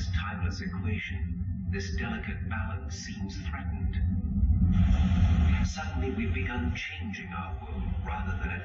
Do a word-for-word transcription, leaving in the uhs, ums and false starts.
this timeless equation, this delicate balance seems threatened. Suddenly we've begun changing our world rather than